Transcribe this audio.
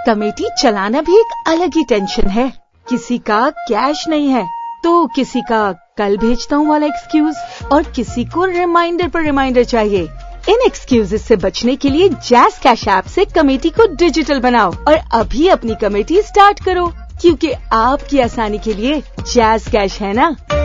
Committee चलाना भी एक अलग ही टेंशन है। किसी का कैश नहीं है तो किसी का कल भेजता हूँ वाला एक्सक्यूज, और किसी को रिमाइंडर पर रिमाइंडर चाहिए। इन एक्सक्यूजेस से बचने के लिए जैज़ कैश ऐप से कमेटी को डिजिटल बनाओ और अभी अपनी कमेटी स्टार्ट करो, क्योंकि आपकी आसानी के लिए जैज़ कैश है ना।